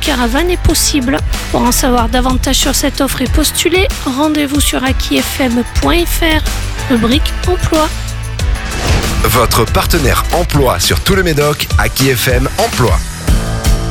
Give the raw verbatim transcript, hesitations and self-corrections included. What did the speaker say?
caravane est possible. Pour en savoir davantage sur cette offre et postuler, rendez-vous sur aki f m point f r, rubrique emploi. Votre partenaire emploi sur tout le Médoc, Aki F M Emploi.